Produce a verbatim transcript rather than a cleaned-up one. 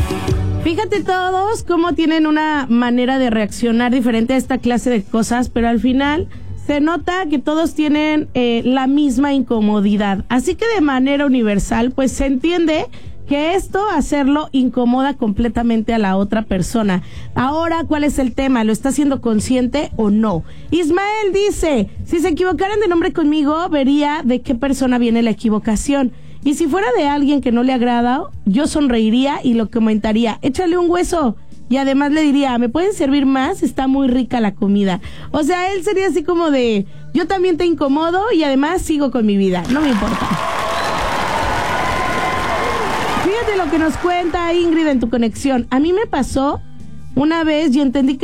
Fíjate todos cómo tienen una manera de reaccionar diferente a esta clase de cosas, pero al final se nota que todos tienen eh, la misma incomodidad. Así que de manera universal, pues se entiende que esto, hacerlo, incomoda completamente a la otra persona. Ahora, ¿cuál es el tema? ¿Lo está haciendo consciente o no? Ismael dice, si se equivocaran de nombre conmigo, vería de qué persona viene la equivocación. Y si fuera de alguien que no le agrada, yo sonreiría y lo comentaría, échale un hueso. Y además le diría, ¿me pueden servir más? Está muy rica la comida. O sea, él sería así como de, yo también te incomodo y además sigo con mi vida, no me importa. Fíjate lo que nos cuenta Ingrid en Tu Conexión. A mí me pasó una vez y entendí que